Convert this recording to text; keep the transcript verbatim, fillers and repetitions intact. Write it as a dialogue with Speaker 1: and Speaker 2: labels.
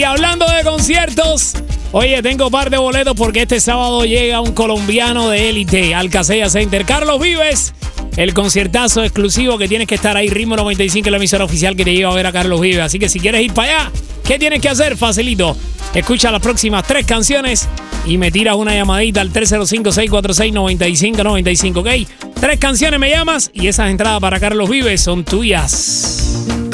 Speaker 1: Y hablando de conciertos, oye, tengo un par de boletos porque este sábado llega un colombiano de élite al Casella Center. Carlos Vives, el conciertazo exclusivo que tienes que estar ahí. Ritmo noventa y cinco, la emisora oficial que te lleva a ver a Carlos Vives. Así que si quieres ir para allá, ¿qué tienes que hacer? Facilito. Escucha las próximas tres canciones y me tiras una llamadita al tres cero cinco, seis cuatro seis, nueve cinco nueve cinco, ¿ok? Tres canciones me llamas y esas entradas para Carlos Vives son tuyas.